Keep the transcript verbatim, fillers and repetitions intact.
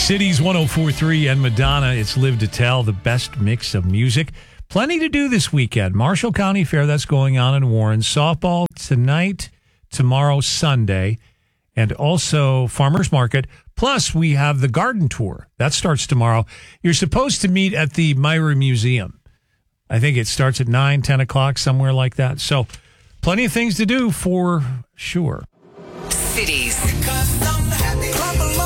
Cities one oh four point three and Madonna, it's Live to Tell, the best mix of music. Plenty to do this weekend. Marshall County Fair, that's going on in Warren. Softball tonight, tomorrow, Sunday, and also Farmers Market. Plus, we have the garden tour. That starts tomorrow. You're supposed to meet at the Myra Museum. I think it starts at nine, ten o'clock, somewhere like that. So plenty of things to do for sure. Cities. Because I'm happy. Clap along.